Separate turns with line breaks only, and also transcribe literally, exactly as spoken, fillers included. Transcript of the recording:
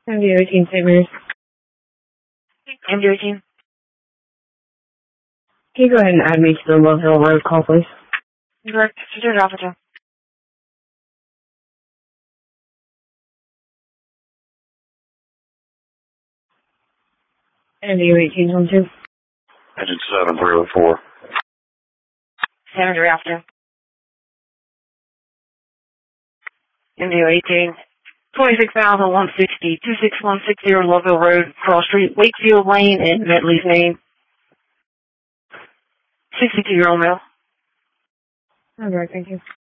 M D eighteen, Saint Mary's.
M D eighteen.
Can you go ahead and add me to the Love Hill Road call, please?
Direct to the officer.
M D eighteen, home two.
Engine seven three oh four.
Seven three after. M D eighteen. twenty-six thousand one hundred sixty, two six one six zero Loveville Road, Cross Street, Wakefield Lane, and Medley's name. sixty-two-year-old male.
All right, thank you.